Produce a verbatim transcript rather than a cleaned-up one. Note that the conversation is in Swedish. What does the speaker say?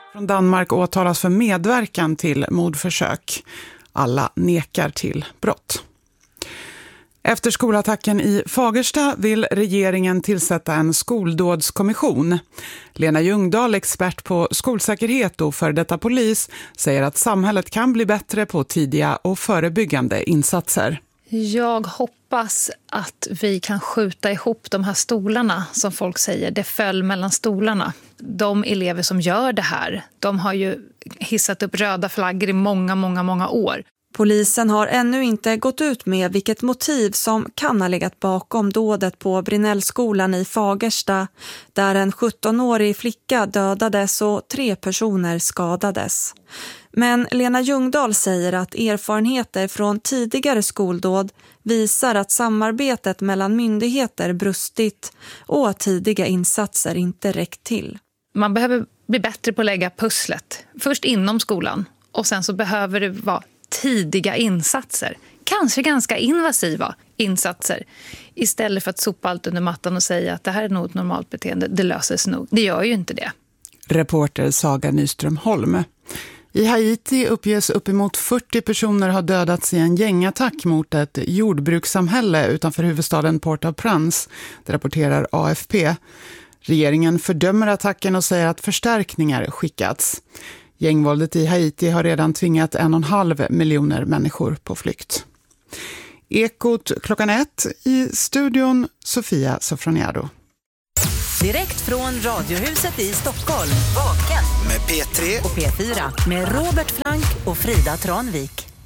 Från Danmark åtalas för medverkan till mordförsök. Alla nekar till brott. Efter skolattacken i Fagersta vill regeringen tillsätta en skoldådskommission. Lena Ljungdahl, expert på skolsäkerhet och för detta polis, säger att samhället kan bli bättre på tidiga och förebyggande insatser. Jag hoppas att vi kan skjuta ihop de här stolarna, som folk säger. Det föll mellan stolarna. De elever som gör det här, de har ju hissat upp röda flaggor i många, många, många år. Polisen har ännu inte gått ut med vilket motiv som kan ha legat bakom dådet på Brinellskolan i Fagersta, där en sjuttonårig flicka dödades och tre personer skadades. Men Lena Ljungdahl säger att erfarenheter från tidigare skoldåd visar att samarbetet mellan myndigheter brustit och att tidiga insatser inte räckt till. Man behöver bli bättre på att lägga pusslet. Först inom skolan och sen så behöver det vara tidiga insatser. Kanske ganska invasiva insatser. Istället för att sopa allt under mattan och säga att det här är nog ett normalt beteende. Det löser sig nog. Det gör ju inte det. Reporter Saga Nyström Holm. I Haiti uppges uppemot fyrtio personer har dödats i en gängattack mot ett jordbrukssamhälle utanför huvudstaden Port-au-Prince. Det rapporterar A F P. Regeringen fördömer attacken och säger att förstärkningar skickats. Gängvåldet i Haiti har redan tvingat en och en halv miljoner människor på flykt. Ekot klockan ett, i studion Sofia Sofroniado. Direkt från Radiohuset i Stockholm. Vaken med P tre och P fyra med Robert Frank och Frida Tranvik.